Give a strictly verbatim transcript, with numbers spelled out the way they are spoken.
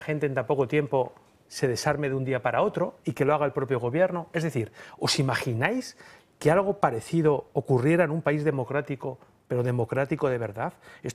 gente en tan poco tiempo se desarme de un día para otro y que lo haga el propio gobierno. Es decir, ¿os imagináis que algo parecido ocurriera en un país democrático, pero democrático de verdad? Esto